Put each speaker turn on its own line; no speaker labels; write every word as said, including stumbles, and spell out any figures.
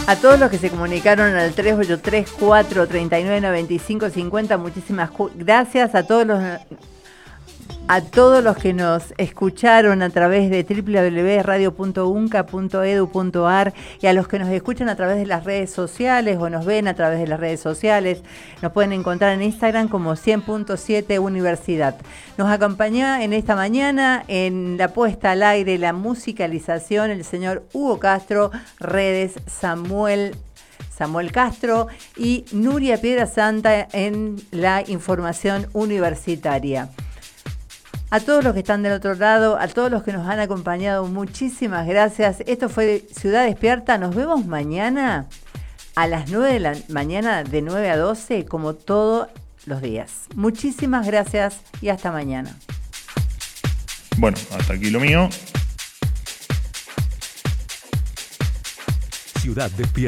A todos los que se comunicaron al tres ocho tres, cuatro tres nueve, nueve cinco cinco cero, muchísimas gracias. A todos los a todos los que nos escucharon a través de doble u doble u doble u punto radio punto unca punto edu punto ar y a los que nos escuchan a través de las redes sociales o nos ven a través de las redes sociales. Nos pueden encontrar en Instagram como cien punto siete Universidad. Nos acompañó en esta mañana en la puesta al aire, la musicalización, el señor Hugo Castro, redes Samuel Samuel Castro y Nuria Piedrasanta en la información universitaria. A todos los que están del otro lado, a todos los que nos han acompañado, muchísimas gracias. Esto fue Ciudad Despierta. Nos vemos mañana a las nueve de la mañana, de nueve a doce, como todos los días. Muchísimas gracias y hasta mañana.
Bueno, hasta aquí lo mío.
Ciudad Despierta.